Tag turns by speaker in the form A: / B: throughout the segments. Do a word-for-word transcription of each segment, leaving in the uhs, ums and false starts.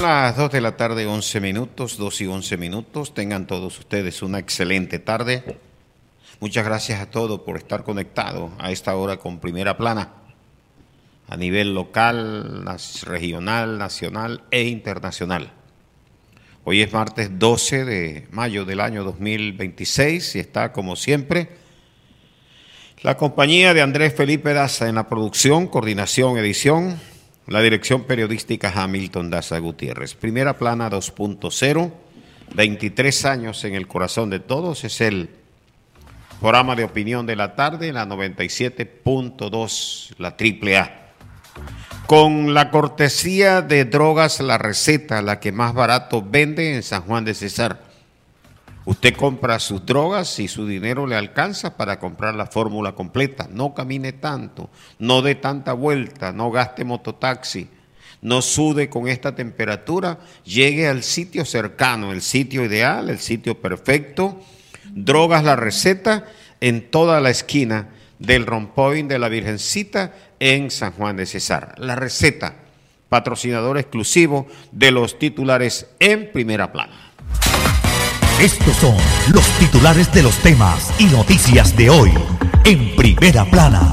A: las dos de la tarde, once minutos, dos y once minutos. Tengan todos ustedes una excelente tarde. Muchas gracias a todos por estar conectados a esta hora con Primera Plana, a nivel local, regional, nacional e internacional. Hoy es martes doce de mayo del año dos mil veintiséis y está, como siempre, la compañía de Andrés Felipe Daza en la producción, coordinación, edición, la dirección periodística Hamilton Daza Gutiérrez. Primera Plana dos punto cero, veintitrés años en el corazón de todos, es el programa de opinión de la tarde, la noventa y siete punto dos, la triple A. Con la cortesía de Drogas La Receta, la que más barato vende en San Juan de Cesar. Usted compra sus drogas y su dinero le alcanza para comprar la fórmula completa. No camine tanto, no dé tanta vuelta, no gaste mototaxi, no sude con esta temperatura. Llegue al sitio cercano, el sitio ideal, el sitio perfecto. Drogas La Receta en toda la esquina del Rompoint de la Virgencita en San Juan de Cesar. La Receta, patrocinador exclusivo de los titulares en Primera Plana.
B: Estos son los titulares de los temas y noticias de hoy en Primera Plana.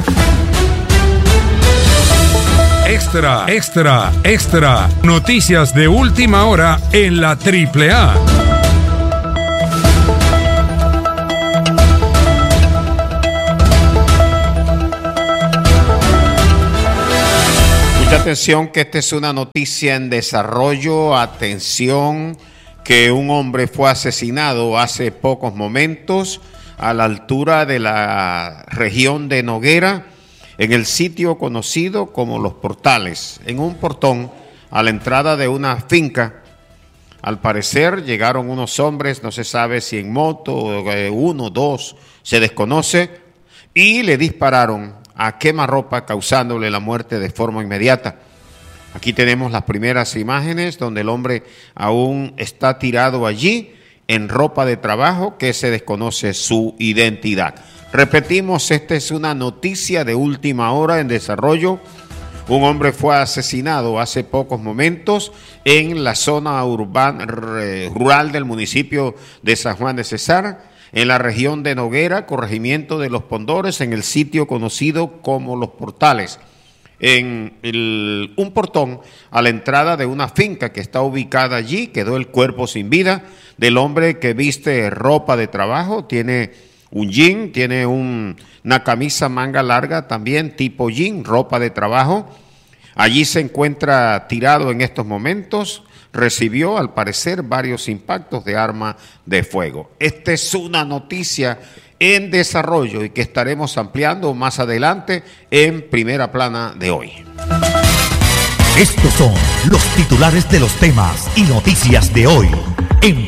C: Extra, extra, extra. Noticias de última hora en la triple A.
A: Mucha atención, que esta es una noticia en desarrollo. Atención, que un hombre fue asesinado hace pocos momentos a la altura de la región de Noguera, en el sitio conocido como Los Portales, en un portón a la entrada de una finca. Al parecer llegaron unos hombres, no se sabe si en moto, uno, dos, se desconoce, y le dispararon a quemarropa, causándole la muerte de forma inmediata. Aquí tenemos las primeras imágenes donde el hombre aún está tirado allí en ropa de trabajo, que se desconoce su identidad. Repetimos, esta es una noticia de última hora en desarrollo. Un hombre fue asesinado hace pocos momentos en la zona urbana, rural del municipio de San Juan de Cesar, en la región de Noguera, corregimiento de Los Pondores, en el sitio conocido como Los Portales, en el, un portón a la entrada de una finca que está ubicada allí. Quedó el cuerpo sin vida del hombre que viste ropa de trabajo, tiene un jean, tiene un, una camisa manga larga también tipo jean, ropa de trabajo. Allí se encuentra tirado en estos momentos. Recibió, al parecer, varios impactos de arma de fuego. Esta es una noticia en desarrollo y que estaremos ampliando más adelante en Primera Plana de hoy.
B: Estos son los titulares de los temas y noticias de hoy en